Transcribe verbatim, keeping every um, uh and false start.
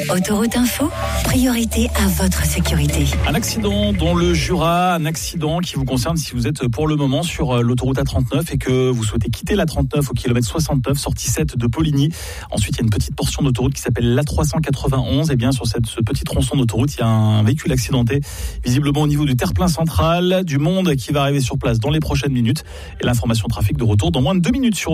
Autoroute Info, priorité à votre sécurité. Un accident dans le Jura, un accident qui vous concerne si vous êtes pour le moment sur l'autoroute A trente-neuf et que vous souhaitez quitter l'A trente-neuf au kilomètre soixante-neuf, sortie sept de Poligny. Ensuite, il y a une petite portion d'autoroute qui s'appelle l'A trois cent quatre-vingt-onze. Et bien, sur cette, ce petit tronçon d'autoroute, il y a un véhicule accidenté, visiblement au niveau du terre-plein central. Du monde qui va arriver sur place dans les prochaines minutes. Et l'information trafic de retour dans moins de deux minutes sur